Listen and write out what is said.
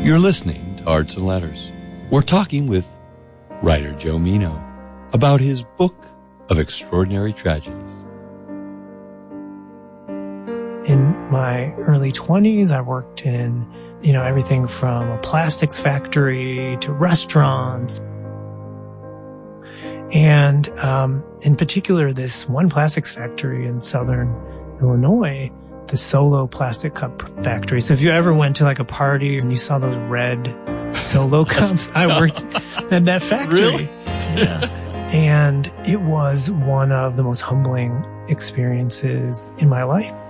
You're listening to Arts and Letters. We're talking with writer Joe Meno about his book of extraordinary tragedies. In my early 20s, I worked in, everything from a plastics factory to restaurants. And in particular, this one plastics factory in southern Illinois, the Solo Plastic Cup Factory. So if you ever went to like a party and you saw those red Solo cups, I worked at that factory. Really? Yeah. And it was one of the most humbling experiences in my life.